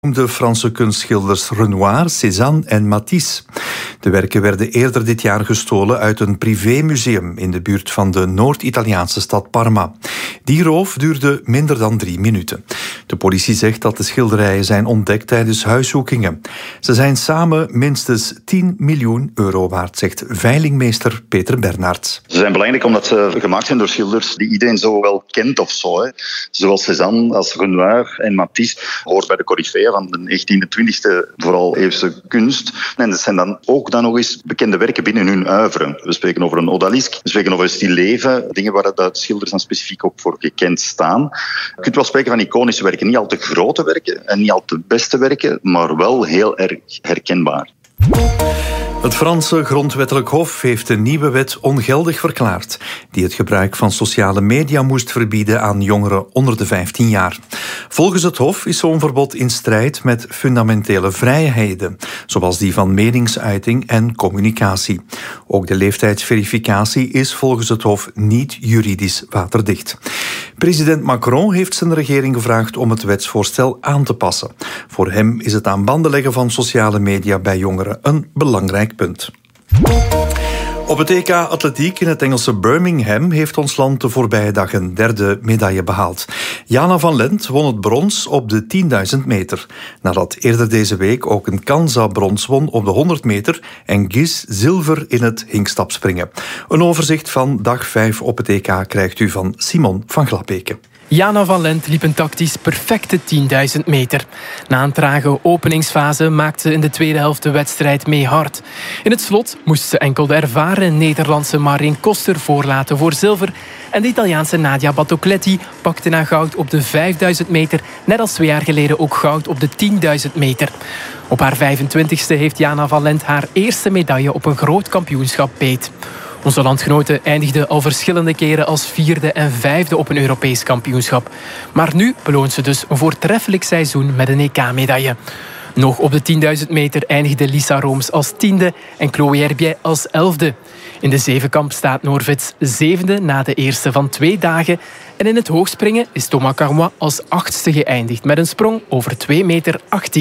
de Franse kunstschilders Renoir, Cézanne en Matisse. De werken werden eerder dit jaar gestolen uit een privémuseum in de buurt van de Noord-Italiaanse stad Parma. Die roof duurde minder dan 3 minuten. De politie zegt dat de schilderijen zijn ontdekt tijdens huiszoekingen. Ze zijn samen minstens 10 miljoen euro waard, zegt veilingmeester Peter Bernards. Ze zijn belangrijk omdat ze gemaakt zijn door schilders die iedereen zo wel kent of zo. Zoals Cézanne als Renoir en Matisse hoort bij de coryfeeën van de 19e, 20e, vooral eeuwse kunst. En dat zijn dan ook nog eens bekende werken binnen hun oeuvre. We spreken over een odalisque, we spreken over een stilleven, dingen waar de schilders dan specifiek ook voor gekend staan. Je kunt wel spreken van iconische werken, niet al te grote werken en niet al te beste werken, maar wel heel erg herkenbaar. Het Franse grondwettelijk hof heeft een nieuwe wet ongeldig verklaard, die het gebruik van sociale media moest verbieden aan jongeren onder de 15 jaar. Volgens het hof is zo'n verbod in strijd met fundamentele vrijheden, zoals die van meningsuiting en communicatie. Ook de leeftijdsverificatie is volgens het hof niet juridisch waterdicht. President Macron heeft zijn regering gevraagd om het wetsvoorstel aan te passen. Voor hem is het aan banden leggen van sociale media bij jongeren een belangrijk punt. Op het EK Atletiek in het Engelse Birmingham heeft ons land de voorbije dag een 3e medaille behaald. Jana van Lent won het brons op de 10.000 meter. Nadat eerder deze week ook een Kansa brons won op de 100 meter en Gies zilver in het hinkstapspringen. Een overzicht van dag 5 op het EK krijgt u van Simon van Glabeke. Jana van Lent liep een tactisch perfecte 10.000 meter. Na een trage openingsfase maakte ze in de tweede helft de wedstrijd mee hard. In het slot moest ze enkel de ervaren Nederlandse Marijn Koster voorlaten voor zilver. En de Italiaanse Nadia Battocletti pakte na goud op de 5.000 meter, net als 2 jaar geleden ook goud op de 10.000 meter. Op haar 25e heeft Jana van Lent haar eerste medaille op een groot kampioenschap beet. Onze landgenote eindigde al verschillende keren als 4e en 5e op een Europees kampioenschap. Maar nu beloont ze dus een voortreffelijk seizoen met een EK-medaille. Nog op de 10.000 meter eindigde Lisa Rooms als 10e en Chloé Herbiet als 11e. In de zevenkamp staat Noorvits 7e na de eerste van 2 dagen. En in het hoogspringen is Thomas Carmois als 8e geëindigd met een sprong over 2,18 meter.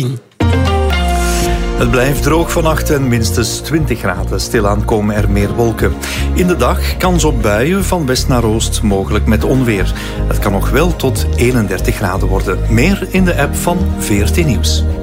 Het blijft droog vannacht en minstens 20 graden. Stilaan komen er meer wolken. In de dag kans op buien van west naar oost, mogelijk met onweer. Het kan nog wel tot 31 graden worden. Meer in de app van VRT Nieuws.